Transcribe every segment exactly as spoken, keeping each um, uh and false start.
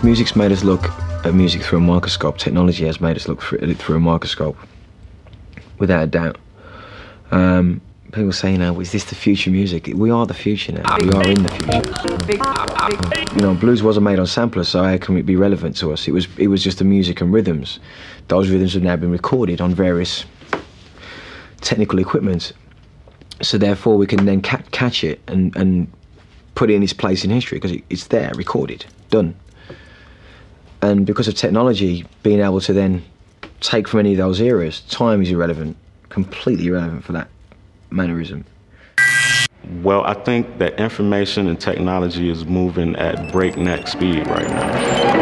Music's made us look at music through a microscope. Technology has made us look at it through a microscope, without a doubt. Um, people say, you know, is this the future music? We are the future now. We are in the future. You know, blues wasn't made on samplers, so how can it be relevant to us? It was, it was just the music and rhythms. Those rhythms have now been recorded on various technical equipment. So therefore we can then ca- catch it and, and put it in its place in history, because it, it's there, recorded, done. And because of technology being able to then take from any of those eras, time is irrelevant, completely irrelevant for that mannerism. Well, I think that information and technology is moving at breakneck speed right now.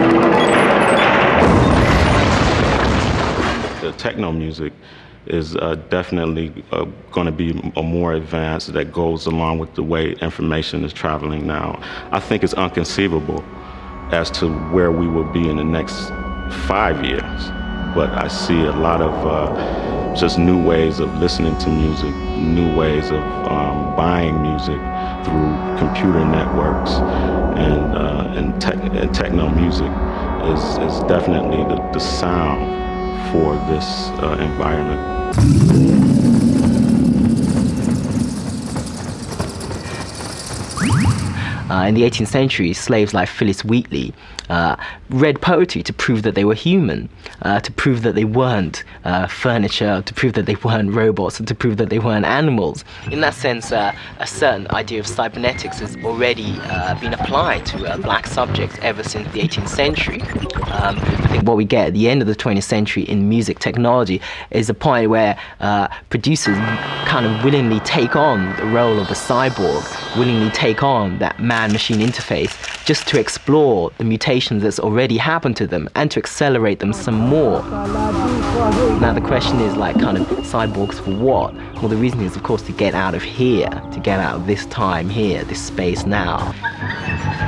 The techno music is uh, definitely uh, going to be a more advanced, that goes along with the way information is traveling now. I think it's inconceivable as to where we will be in the next five years. But I see a lot of uh, just new ways of listening to music, new ways of um, buying music through computer networks, and uh, and, tech, and techno music is, is definitely the, the sound for this uh, environment. Uh, in the eighteenth century, slaves like Phillis Wheatley uh, read poetry to prove that they were human, uh, to prove that they weren't uh, furniture, to prove that they weren't robots, and to prove that they weren't animals. In that sense, uh, a certain idea of cybernetics has already uh, been applied to uh, black subjects ever since the eighteenth century. Um, I think what we get at the end of the twentieth century in music technology is a point where uh, producers kind of willingly take on the role of the cyborg, willingly take on that man-machine interface, just to explore the mutations that's already happened to them and to accelerate them some more. Now the question is, like, kind of cyborgs for what? Well, the reason is, of course, to get out of here, to get out of this time here, this space now.